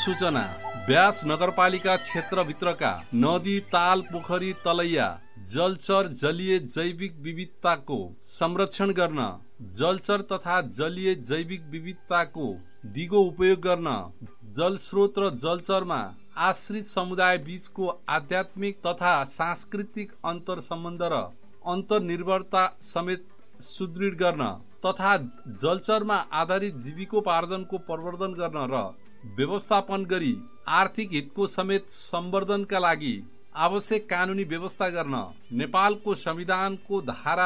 सूचना। ब्यास नगरपालिका क्षेत्रभित्रका नदी, ताल, पोखरी, तलैया, जलचर, जलीय जैविक विविधताको संरक्षण गर्न, जलचर तथा जलीय जैविक विविधताको दिगो उपयोग गर्न, जलस्रोत र जलचरमा आश्रित समुदाय बीचको आध्यात्मिक तथा सांस्कृतिक अन्तर सम्बन्ध र अन्तर्निर्भरता समेत सुदृढ गर्न तथा जलचरमा आधारित जीविकोपार्जनको प्रवर्धन गर्न र व्यवस्थापन गरी आर्थिक हितको समेत सम्वर्धनका लागि आवश्यक कानुनी व्यवस्था गर्न नेपालको संविधानको धारा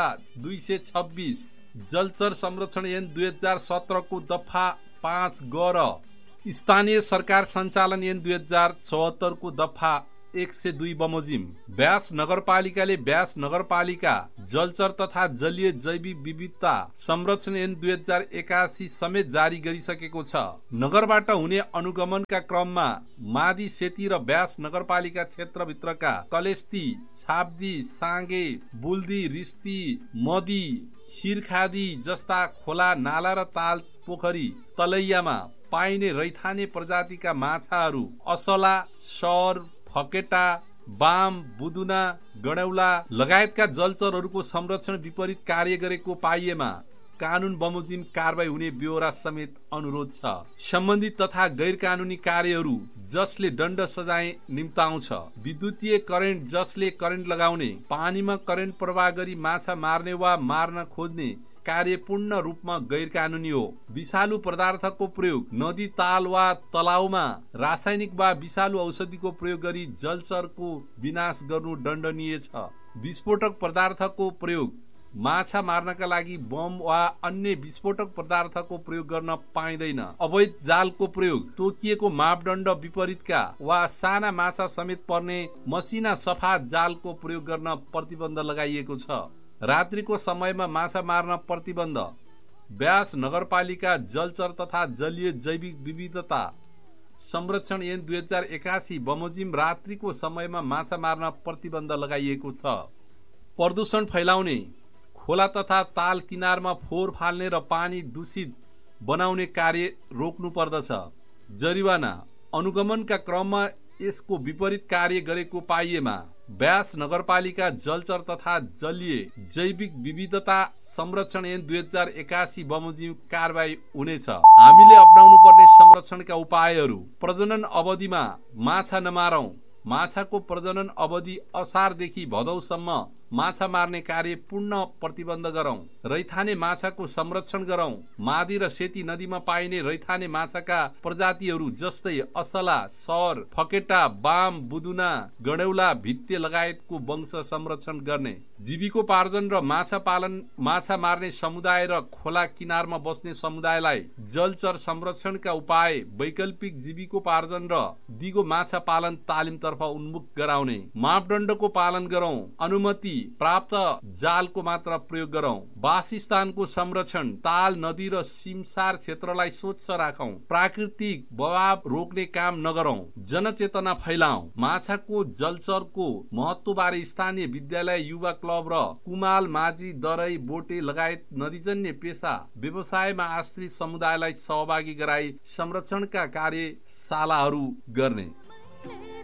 226 जलचर संरक्षण ऐन 2017 को दफा 5 ग र स्थानीय सरकार सञ्चालन ऐन 2074 को दफा 102 बमोजिम ब्यास नगरपालिकाले ब्यास नगरपालिका जलचर तथा जलीय जैविक विविधता संरक्षण ऐन 2081 समेत जारी गरिसकेको छ। नगरबाट हुने अनुगमनका क्रममा मादी सेती र ब्यास नगरपालिका क्षेत्रभित्रका कलेस्ती, छाप्दी, साङ्गे, बुल्दी, रिस्ती, मदी, शिरखादी जस्ता खोला, नाला र ताल, पोखरी, तलैयामा पाइने रैथाने प्रजातिका माछाहरू असला, सर, फकेटा, बाम, बुदुना, गडौला लगायतका जलचरहरूको संरक्षण विपरीत कार्य गरेको पाइएमा कानुन बमोजिम कारबाही हुने ब्यौरा समेत अनुरोध छ। सम्बन्धित तथा गैर कानुनी कार्यहरू जसले दण्ड सजाय निम्ताउँछ, विद्युतीय करेन्ट जसले करेन्ट लगाउने, पानीमा करेन्ट प्रवाह गरी माछा मार्ने वा मार्न खोज्ने कार्य पूर्ण रूपमा गैर कानुनी हो। विषालु पदार्थको प्रयोग, नदी, ताल वा तलाउमा रासायनिक वा विषालु औषधिको प्रयोग गरी जलचरको विनाश गर्नु दण्डनीय छ। विस्फोटक पदार्थको प्रयोग, माछा मार्नका लागि बम वा अन्य विस्फोटक पदार्थको प्रयोग गर्न पाइँदैन। अवैध जालको प्रयोग, तोकिएको मापदण्ड विपरीतका वा साना माछा समेत पर्ने मसिना सफा जालको प्रयोग गर्न प्रतिबन्ध लगाइएको छ। रात्रिको समयमा माछा मार्न प्रतिबन्ध। ब्यास नगरपालिका जलचर तथा जलीय जैविक विविधता संरक्षण ऐन 2081 बमोजिम रात्रिको समयमा माछा मार्न प्रतिबन्ध लगाइएको छ। प्रदूषण फैलाउने, खोला तथा ताल किनारमा फोहोर फाल्ने र पानी दूषित बनाउने कार्य रोक्नु पर्दछ। जरिवाना, अनुगमनका क्रममा यसको विपरीत कार्य गरेको पाइएमा ब्यास नगरपालिका जलचर तथा जलीय जैविक विविधता संरक्षण ऐन 2081 बमोजिम कारबाही हुनेछ। हामीले अपनाउनु पर्ने संरक्षणका उपायहरू: प्रजनन अवधिमा माछा नमारौं। माछाको प्रजनन अवधि असारदेखि भदौसम्म माछा मार्ने कार्य पूर्ण प्रतिबन्ध गरौं। रैथाने माछाको संरक्षण गरौं। मादी र सेती नदीमा पाइने रैथाने माछाका प्रजातिहरू जस्तै असला, सर, फकेटा, बाम, बुदुना, गडौला, भित्ते लगायतको वंश संरक्षण गर्ने। जीविकोपार्जन र माछा पालन, माछा मार्ने समुदाय र खोला किनारमा बस्ने समुदायलाई जलचर संरक्षणका उपाय, वैकल्पिक जीविकोपार्जन र दिगो माछा पालन तालिमतर्फ उन्मुख गराउने। मापदण्डको पालन गरौं। अनुमति प्राप्त जालको मात्र प्रयोग गरौं। वासस्थानको संरक्षण, ताल, नदी र सिमसार क्षेत्रलाई स्वच्छ राखौं। प्राकृतिक बवाब रोक्ने काम नगरौं। जनचेतना फैलाऊ। माछाको जलचरको महत्वबारे स्थानीय विद्यालय, युवा क्लब र कुमाल, माझी, दरै, बोटे लगायत नदीजन्य पेशा व्यवसायमा आश्रित समुदायलाई सहभागी गराई संरक्षणका कार्यशालाहरू गर्ने।